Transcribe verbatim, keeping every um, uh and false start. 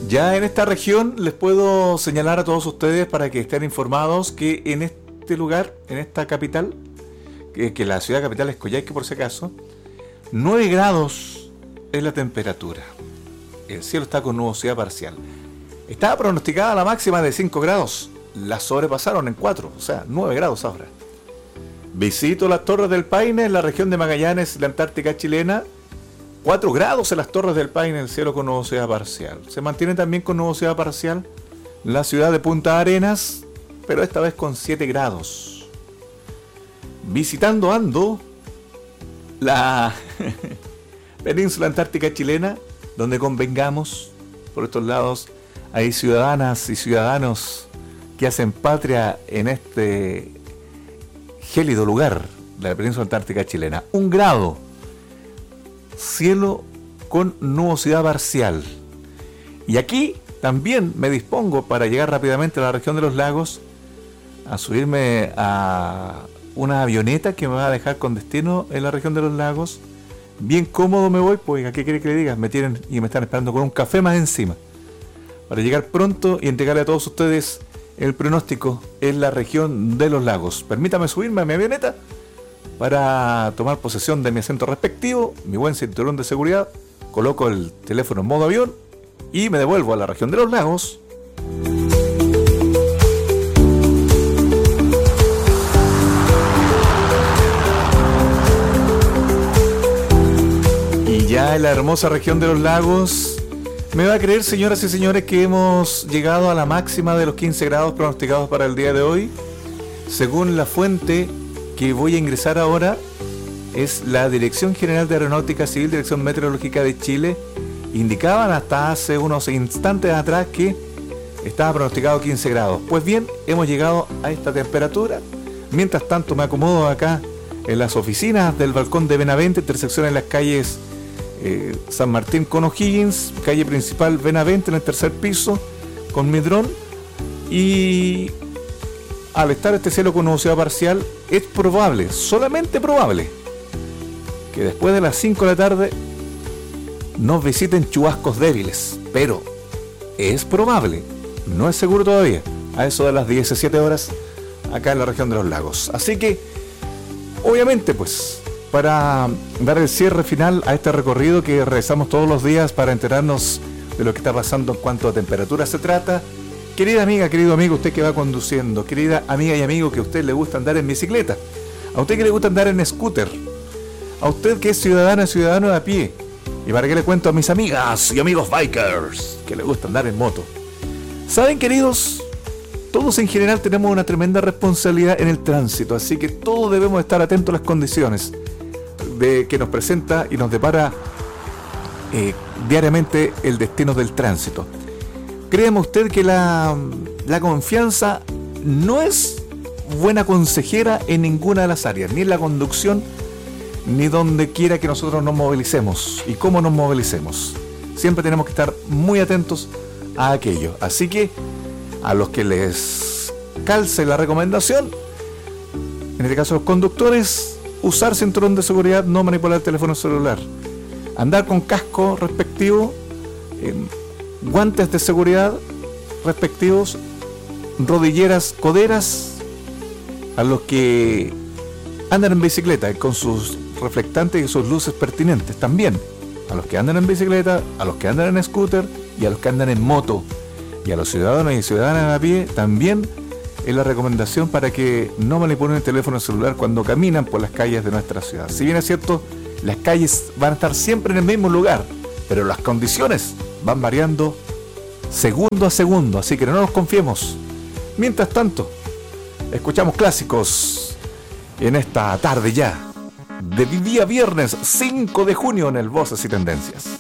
Ya en esta región les puedo señalar a todos ustedes para que estén informados que en este lugar, en esta capital, que, que la ciudad capital es Coyhaique por si acaso, nueve grados es la temperatura. El cielo está con nubosidad parcial. Estaba pronosticada la máxima de cinco grados, la sobrepasaron en cuatro, o sea, nueve grados ahora. Visito las Torres del Paine en la región de Magallanes, la Antártica chilena. cuatro grados en las Torres del Paine, el cielo con nubosidad parcial. Se mantiene también con nubosidad parcial la ciudad de Punta Arenas, pero esta vez con siete grados. Visitando ando la península antártica chilena, donde convengamos, por estos lados hay ciudadanas y ciudadanos que hacen patria en este gélido lugar de la península antártica chilena. Un grado. Cielo con nubosidad parcial. Y aquí también me dispongo para llegar rápidamente a la región de los lagos, a subirme a una avioneta que me va a dejar con destino en la región de los lagos. Bien cómodo me voy, pues, ¿a qué quiere que le diga? Me tienen y me están esperando con un café más encima, para llegar pronto y entregarle a todos ustedes el pronóstico en la región de los lagos. Permítame subirme a mi avioneta para tomar posesión de mi asiento respectivo, mi buen cinturón de seguridad, coloco el teléfono en modo avión y me devuelvo a la región de los lagos. Y ya en la hermosa región de los lagos, me va a creer, señoras y señores, que hemos llegado a la máxima de los quince grados pronosticados para el día de hoy. Según la fuente que voy a ingresar ahora, es la Dirección General de Aeronáutica Civil, Dirección Meteorológica de Chile, indicaban hasta hace unos instantes atrás que estaba pronosticado quince grados. Pues bien, hemos llegado a esta temperatura. Mientras tanto me acomodo acá en las oficinas del balcón de Benavente, intersección en las calles eh, San Martín con O'Higgins, calle principal Benavente en el tercer piso, con mi dron. Y al estar este cielo con nubosidad parcial, es probable, solamente probable, que después de las cinco de la tarde nos visiten chubascos débiles. Pero es probable, no es seguro todavía, a eso de las diecisiete horas acá en la región de los lagos. Así que, obviamente, pues, para dar el cierre final a este recorrido que realizamos todos los días para enterarnos de lo que está pasando en cuanto a temperatura se trata, querida amiga, querido amigo, usted que va conduciendo, querida amiga y amigo que a usted le gusta andar en bicicleta, a usted que le gusta andar en scooter, a usted que es ciudadana, ciudadano de a pie, y para qué le cuento a mis amigas y amigos bikers que le gusta andar en moto. Saben, queridos, todos en general tenemos una tremenda responsabilidad en el tránsito, así que todos debemos estar atentos a las condiciones de que nos presenta y nos depara eh, diariamente el destino del tránsito. Créame usted que la, la confianza no es buena consejera en ninguna de las áreas, ni en la conducción, ni donde quiera que nosotros nos movilicemos y cómo nos movilicemos. Siempre tenemos que estar muy atentos a aquello. Así que a los que les calce la recomendación, en este caso los conductores, usar cinturón de seguridad, no manipular el teléfono celular, andar con casco respectivo, eh, guantes de seguridad respectivos, rodilleras, coderas, a los que andan en bicicleta con sus reflectantes y sus luces pertinentes también, a los que andan en bicicleta, a los que andan en scooter y a los que andan en moto, y a los ciudadanos y ciudadanas a pie también es la recomendación para que no manipulen el teléfono celular cuando caminan por las calles de nuestra ciudad. Si bien es cierto, las calles van a estar siempre en el mismo lugar, pero las condiciones van variando segundo a segundo, así que no nos confiemos. Mientras tanto, escuchamos clásicos en esta tarde ya de día viernes cinco de junio en el Voces y Tendencias.